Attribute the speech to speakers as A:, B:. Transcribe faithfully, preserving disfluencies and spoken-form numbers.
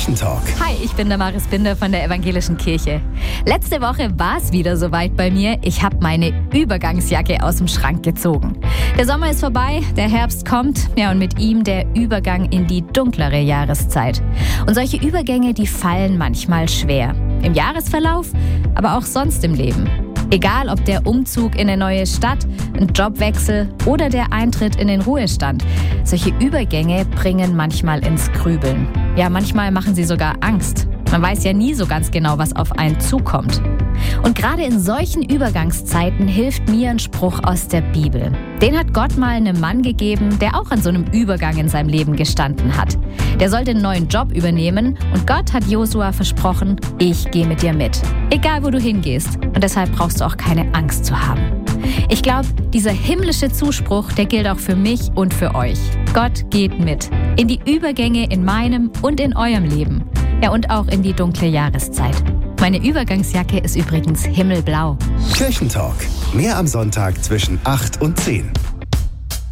A: Kirchentalk.
B: Hi, ich bin Damaris Binder von der Evangelischen Kirche. Letzte Woche war es wieder soweit bei mir. Ich habe meine Übergangsjacke aus dem Schrank gezogen. Der Sommer ist vorbei, der Herbst kommt, ja, und mit ihm der Übergang in die dunklere Jahreszeit. Und solche Übergänge, die fallen manchmal schwer. Im Jahresverlauf, aber auch sonst im Leben. Egal ob der Umzug in eine neue Stadt, ein Jobwechsel oder der Eintritt in den Ruhestand. Solche Übergänge bringen manchmal ins Grübeln. Ja, manchmal machen sie sogar Angst. Man weiß ja nie so ganz genau, was auf einen zukommt. Und gerade in solchen Übergangszeiten hilft mir ein Spruch aus der Bibel. Den hat Gott mal einem Mann gegeben, der auch an so einem Übergang in seinem Leben gestanden hat. Der sollte einen neuen Job übernehmen und Gott hat Josua versprochen, ich gehe mit dir mit. Egal, wo du hingehst. Und deshalb brauchst du auch keine Angst zu haben. Ich glaube, dieser himmlische Zuspruch, der gilt auch für mich und für euch. Gott geht mit. In die Übergänge in meinem und in eurem Leben. Ja, und auch in die dunkle Jahreszeit. Meine Übergangsjacke ist übrigens himmelblau.
A: Kirchentalk. Mehr am Sonntag zwischen acht und zehn.